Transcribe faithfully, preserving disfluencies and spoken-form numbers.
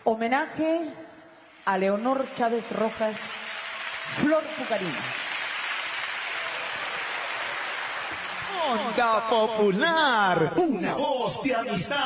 Homenaje a Leonor Chávez Rojas, Flor Pucarina. Onda Popular, una voz de amistad.